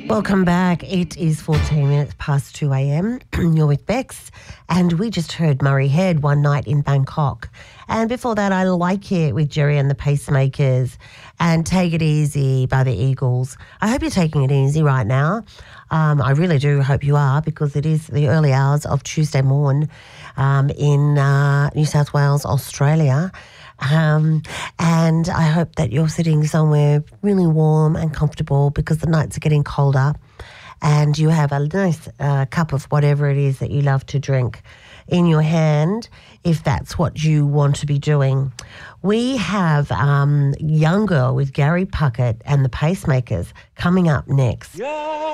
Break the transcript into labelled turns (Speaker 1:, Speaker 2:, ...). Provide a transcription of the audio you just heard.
Speaker 1: Welcome back. It is 14 minutes past 2 a.m. You're with Bex, and we just heard Murray Head, One Night in Bangkok. And before that, I Like It with Jerry and the Pacemakers and Take It Easy by the Eagles. I hope you're taking it easy right now. I really do hope you are, because it is the early hours of Tuesday morn in New South Wales, Australia. And I hope that you're sitting somewhere really warm and comfortable, because the nights are getting colder, and you have a nice cup of whatever it is that you love to drink in your hand, if that's what you want to be doing. We have Young Girl with Gary Puckett and the Pacemakers coming up next. Yeah.